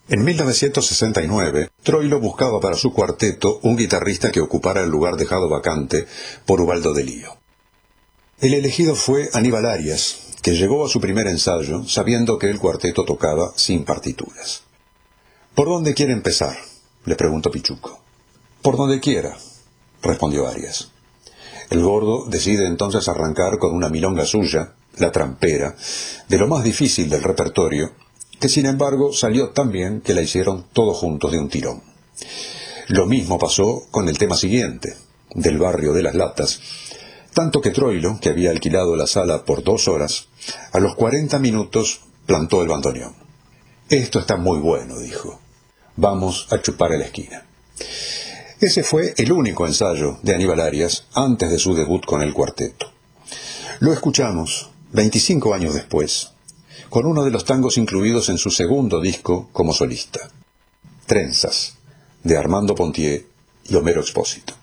En 1969, Troilo buscaba para su cuarteto un guitarrista que ocupara el lugar dejado vacante por Ubaldo de Lío. El elegido fue Aníbal Arias, que llegó a su primer ensayo sabiendo que el cuarteto tocaba sin partituras. «¿Por dónde quiere empezar?», le preguntó Pichuco. «Por donde quiera», respondió Arias. El gordo decide entonces arrancar con una milonga suya, La Trampera, de lo más difícil del repertorio, que sin embargo salió tan bien que la hicieron todos juntos de un tirón. Lo mismo pasó con el tema siguiente, Del barrio de las latas, tanto que Troilo, que había alquilado la sala por 2 horas, a los 40 minutos plantó el bandoneón. «Esto está muy bueno», dijo. «Vamos a chupar a la esquina». Ese fue el único ensayo de Aníbal Arias antes de su debut con el cuarteto. Lo escuchamos, 25 años después, con uno de los tangos incluidos en su segundo disco como solista, Trenzas, de Armando Pontier y Homero Expósito.